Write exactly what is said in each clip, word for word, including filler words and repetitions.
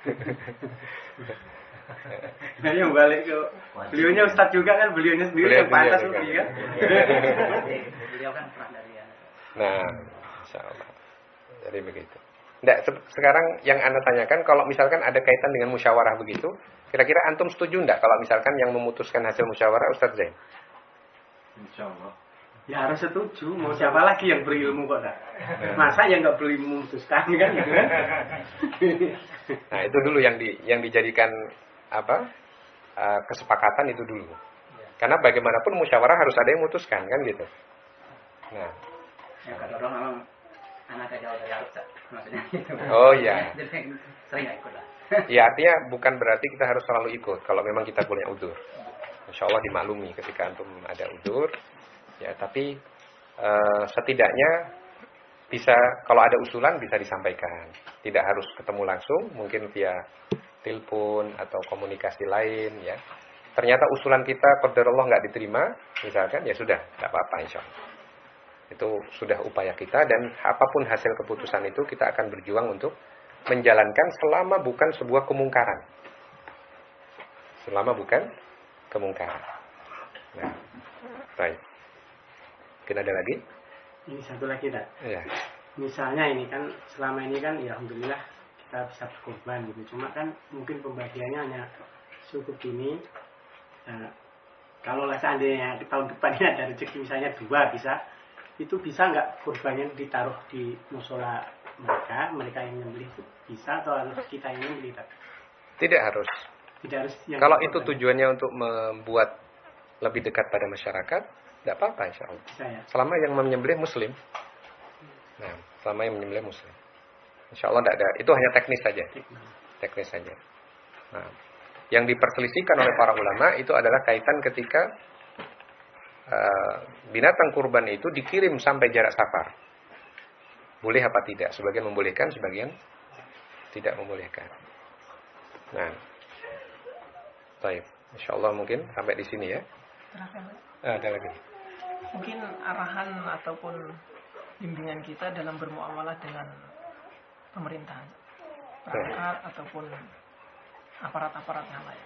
Nah, yang balik ke beliaunya Ustadz juga kan, beliaunya sendiri Beliau yang pantas juga. Ubi kan. Beliau kan pernah dari ya. Nah, insyaallah. Jadi begitu. Nggak, se- sekarang yang Anda tanyakan, kalau misalkan ada kaitan dengan musyawarah begitu, kira-kira antum setuju enggak kalau misalkan yang memutuskan hasil musyawarah Ustadz Zain? Insyaallah. Ya harus setuju, mau siapa lagi yang berilmu kok dah? Masa yang nggak berilmu memutuskan kan gitu kan? Nah, itu dulu yang di yang dijadikan apa? Uh, kesepakatan itu dulu. Karena bagaimanapun musyawarah harus ada yang memutuskan kan gitu. Nah, Ya kata orang memang anak jauh dari Arab, maksudnya gitu. Oh iya. Jadi sering nggak ikut lah. Ya artinya bukan berarti kita harus selalu ikut kalau memang kita punya udzur. Insya Allah dimaklumi ketika antum ada udzur. Ya, tapi uh, setidaknya bisa, kalau ada usulan bisa disampaikan. Tidak harus ketemu langsung, mungkin via telepon atau komunikasi lain ya. Ternyata usulan kita qadarullah nggak diterima, misalkan, ya sudah, nggak apa-apa insyaallah. Itu sudah upaya kita, dan apapun hasil keputusan itu kita akan berjuang untuk menjalankan selama bukan sebuah kemungkaran. Selama bukan kemungkaran. Nah, baik. Mungkin ada lagi? Ini satu lagi dah. Iya. Misalnya ini kan selama ini kan ya alhamdulillah kita bisa berkorban gitu. Cuma kan mungkin pembagiannya hanya cukup ini. Nah, kalau seandainya di tahun depan ini ada rezeki misalnya dua bisa, itu bisa nggak korbannya ditaruh di musola mereka, mereka yang nyembelih itu bisa, atau harus kita yang nyembelih? Tidak harus. Tidak harus. Kalau itu tujuannya untuk membuat lebih dekat pada masyarakat, tidak apa-apa insyaallah. Ya. Selama yang menyembelih muslim. Nah, selama yang menyembelih muslim. Insyaallah tidak ada. Itu hanya teknis saja. Teknis saja. Nah, yang diperselisihkan oleh para ulama itu adalah kaitan ketika uh, binatang kurban itu dikirim sampai jarak safar. Boleh apa tidak? Sebagian membolehkan, sebagian tidak membolehkan. Nah, baik. Insyaallah mungkin sampai di sini ya. Ah, ada lagi. Mungkin arahan ataupun bimbingan kita dalam bermuamalah dengan pemerintahan, perangkat ataupun aparat-aparat yang lain.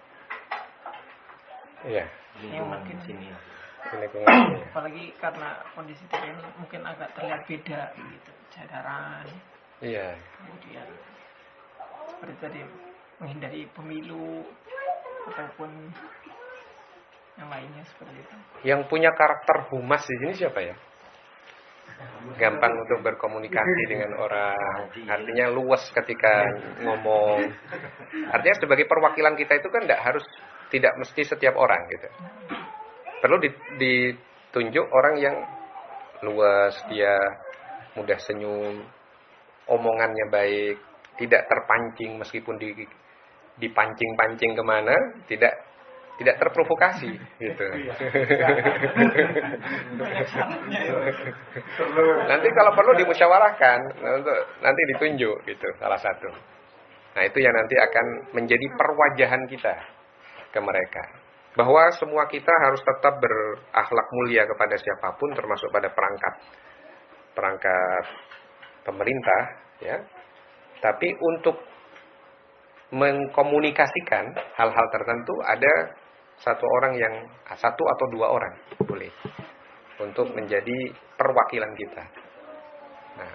Iya. Yang mungkin sini. apalagi karena kondisi terkini mungkin agak terlihat beda gitu, jadaran. Iya. Kemudian seperti tadi menghindari pemilu ataupun yang lainnya seperti itu. Yang punya karakter humas di sini siapa ya? Gampang untuk berkomunikasi dengan orang, artinya luas ketika ngomong. Artinya sebagai perwakilan kita itu kan tidak harus, tidak mesti setiap orang gitu. Perlu ditunjuk orang yang luas, dia mudah senyum, omongannya baik, tidak terpancing meskipun di dipancing-pancing kemana, tidak tidak terprovokasi gitu. Nanti kalau perlu dimusyawarahkan, untuk nanti ditunjuk gitu salah satu. Nah, itu yang nanti akan menjadi perwajahan kita ke mereka. Bahwa semua kita harus tetap berakhlak mulia kepada siapapun, termasuk pada perangkat perangkat pemerintah ya. Tapi untuk mengkomunikasikan hal-hal tertentu ada satu orang yang satu atau dua orang boleh untuk menjadi perwakilan kita. Nah,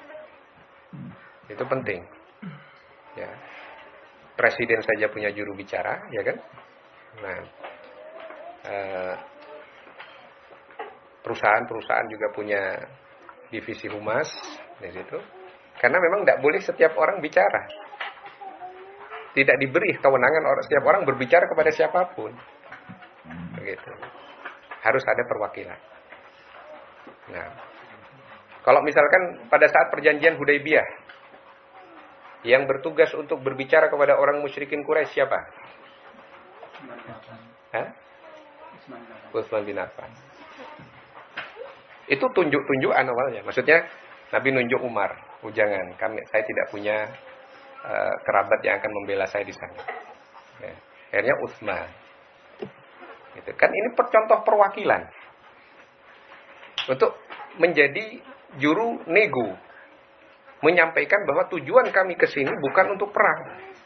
itu penting. Ya. Presiden saja punya juru bicara, ya kan? Nah, eh, perusahaan-perusahaan juga punya divisi humas di situ. Karena memang tidak boleh setiap orang bicara. Tidak diberi kewenangan orang setiap orang berbicara kepada siapapun. Begitu. Harus ada perwakilan. Nah, kalau misalkan pada saat perjanjian Hudaybiyah yang bertugas untuk berbicara kepada orang musyrikin Quraisy siapa? Hah? Utsman bin Affan. Itu tunjuk-tunjukan awalnya. Maksudnya Nabi nunjuk Umar, oh, jangan, kami saya tidak punya uh, kerabat yang akan membela saya di sana. Ya. Akhirnya Utsman. Gitu. Kan ini contoh perwakilan untuk menjadi juru nego, menyampaikan bahwa tujuan kami ke sini bukan untuk perang,